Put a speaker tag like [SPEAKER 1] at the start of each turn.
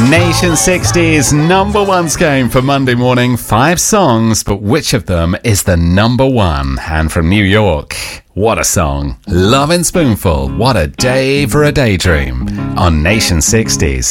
[SPEAKER 1] Nation 60's number one game for Monday morning. 5 songs, but which of them is the number one? And from New York, what a song. Lovin' Spoonful, What a Day for a Daydream on Nation 60's